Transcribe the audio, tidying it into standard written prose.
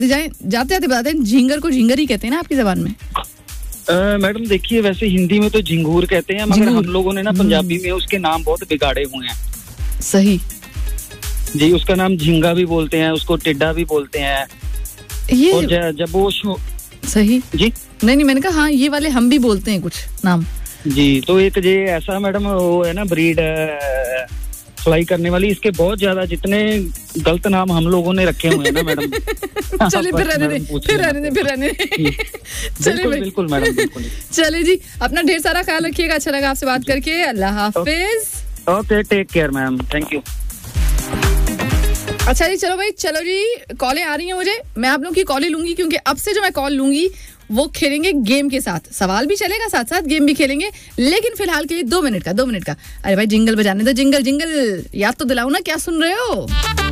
जाते जाते बताते हैं, झींगर को झींगर ही कहते हैं ना आपकी जबान में? मैडम देखिए, वैसे हिंदी में तो झिंगूर कहते हैं, मगर हम लोगों ने ना पंजाबी में उसके नाम बहुत बिगाड़े हुए हैं। सही जी, उसका नाम झींगा भी बोलते हैं, उसको टिड्डा भी बोलते हैं। ये और जब वो सही जी नहीं, मैंने कहा हाँ, ये वाले हम भी बोलते हैं कुछ नाम जी। तो एक ये ऐसा मैडम वो है ना ब्रीड फ्लाई करने वाली, इसके बहुत ज्यादा जितने गलत नाम हम लोगों ने रखे हुए हैं ना मैडम। चलिए फिर रहने दे। चलिए बिल्कुल मैडम, बिल्कुल। चलिए जी, अपना ढेर सारा ख्याल रखिएगा। अच्छा लगा आपसे बात करके। अल्लाह हाफिज। Okay, take care ma'am, thank you. अच्छा जी, चलो जी, कॉलें आ रही हैं मुझे। मैं आप लोगों की कॉलें लूंगी, क्योंकि अब से जो मैं कॉल लूंगी वो खेलेंगे गेम के साथ। सवाल भी चलेगा, साथ साथ गेम भी खेलेंगे, लेकिन फिलहाल के लिए 2 मिनट का। अरे भाई जिंगल बजाने दो, जिंगल याद तो दिलाओ ना, क्या सुन रहे हो?